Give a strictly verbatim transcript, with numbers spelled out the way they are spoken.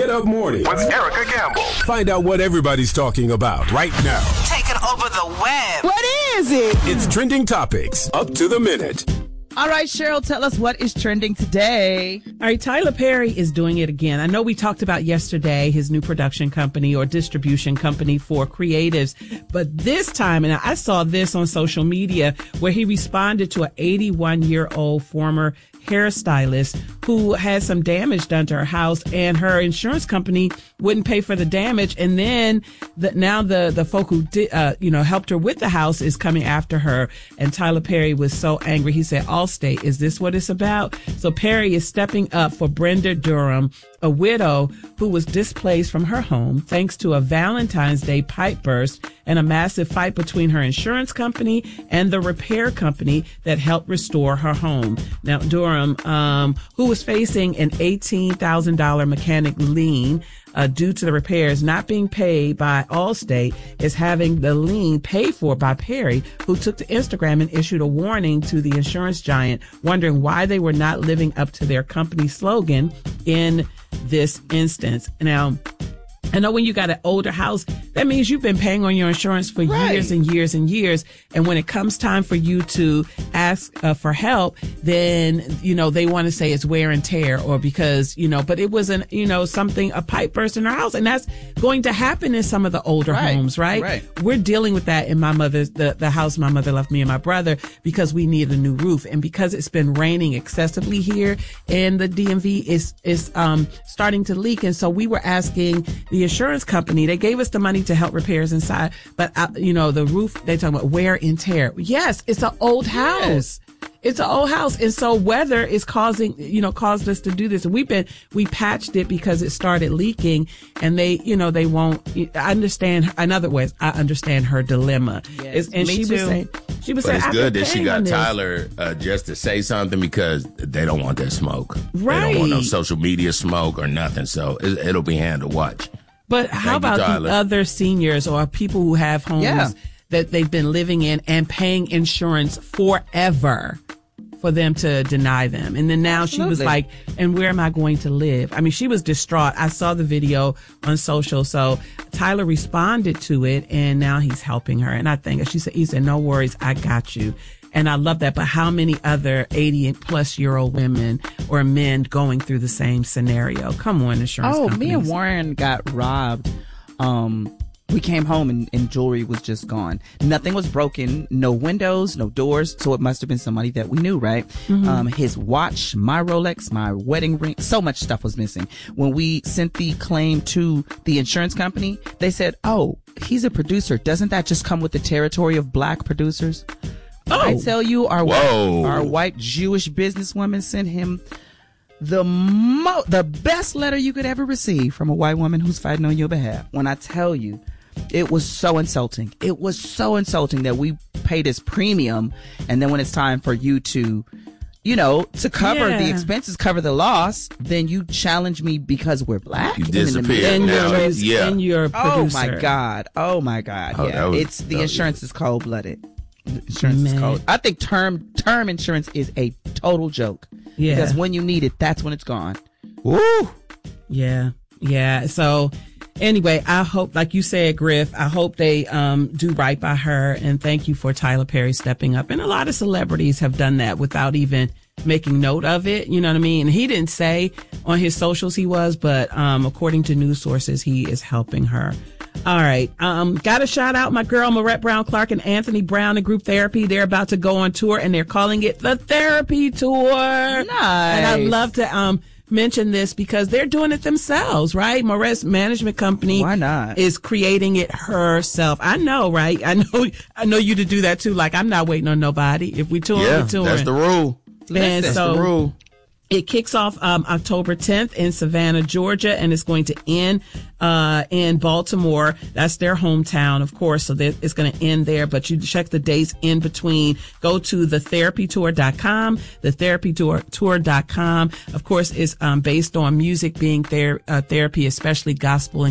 Get Up Morning with Erica Gamble. Find out what everybody's talking about right now. Taking over the web. What is it? It's Trending Topics, up to the minute. All right, Cheryl, tell us what is trending today. All right, Tyler Perry is doing it again. I know we talked about yesterday his new production company or distribution company for creatives, but this time, and I saw this on social media where he responded to an eighty-one-year-old former hairstylist who had some damage done to her house, and her insurance company wouldn't pay for the damage. And then the, now the, the folk who did, uh, you know, helped her with the house is coming after her. And Tyler Perry was so angry. He said, Allstate, is this what it's about? So Perry is stepping up for Brenda Durham, a widow who was displaced from her home thanks to a Valentine's Day pipe burst and a massive fight between her insurance company and the repair company that helped restore her home. Now, Durham, um, who was facing an eighteen thousand dollars mechanic lien uh, due to the repairs not being paid by Allstate, is having the lien paid for by Perry, who took to Instagram and issued a warning to the insurance giant, wondering why they were not living up to their company slogan in this instance. Now, I know when you got an older house, that means you've been paying on your insurance for Right. years and years and years. And when it comes time for you to ask uh, for help, then, you know, they want to say it's wear and tear or because, you know, but it wasn't, you know, something, a pipe burst in our house. And that's going to happen in some of the older Right. homes, right? Right. We're dealing with that in my mother's, the, the house my mother left me and my brother because we need a new roof. And because it's been raining excessively here in the D M V, is is um starting to leak. And so we were asking the insurance company, they gave us the money to help repairs inside, but uh, you know, the roof, they talk about wear and tear. Yes, it's an old house. Yes. It's an old house. And so weather is causing, you know, caused us to do this. And we've been, we patched it because it started leaking and they, you know, they won't, I understand, in other words, I understand her dilemma. Yes, and me she too. was saying, she was But saying, it's I've good been that she paying on got this. Tyler uh, just to say something because they don't want that smoke. They Right. don't want no social media smoke or nothing. So it, it'll be hand to watch. But how you, about Tyler. the other seniors or people who have homes Yeah. that they've been living in and paying insurance forever for them to deny them? And then now she was Absolutely. like, and where am I going to live? I mean, she was distraught. I saw the video on social. So Tyler responded to it and now he's helping her. And I think she said, he said, no worries, I got you. And I love that. But how many other eighty plus year old women or men going through the same scenario? Come on, insurance Oh, companies. me and Warren got robbed. Um, we came home and, and jewelry was just gone. Nothing was broken. No windows, no doors. So it must have been somebody that we knew, right? Mm-hmm. Um, his watch, my Rolex, my wedding ring, so much stuff was missing. When we sent the claim to the insurance company, they said, oh, he's a producer. Doesn't that just come with the territory of black producers? Oh. I tell you, our Whoa. white, our white Jewish businesswoman sent him the mo- the best letter you could ever receive from a white woman who's fighting on your behalf. When I tell you, it was so insulting. It was so insulting that we pay this premium, and then when it's time for you to, you know, to cover Yeah. the expenses, cover the loss, then you challenge me because we're black. You And in the disappear. middle- And Now, you're, yeah. and you're a Oh producer. my God. Oh my God. Oh, yeah. that was- it's the that was- insurance is cold blooded. Insurance Man. is cold. I think term term insurance is a total joke. Yeah. Because when you need it, that's when it's gone. Woo! Yeah. Yeah. So anyway, I hope, like you said, Griff, I hope they um, do right by her. And thank you for Tyler Perry stepping up. And a lot of celebrities have done that without even making note of it. You know what I mean? And he didn't say on his socials he was, but um, according to news sources, he is helping her. All right. Um, got to shout out my girl, Marette Brown Clark and Anthony Brown and Group Therapy. They're about to go on tour and they're calling it the Therapy Tour. Nice. And I'd love to, um, mention this because they're doing it themselves, right? Moret's management company Why not? is creating it herself. I know, right? I know, I know you to do that too. Like, I'm not waiting on nobody. If we tour, Yeah, we tour. that's the rule. And That's so the rule. it kicks off um, October tenth in Savannah, Georgia, and it's going to end uh, in Baltimore. That's their hometown, of course, so that it's going to end there. But you check the dates in between. Go to the therapy tour dot com. the therapy tour dot com, of course, is um, based on music being ther- uh, therapy, especially gospel and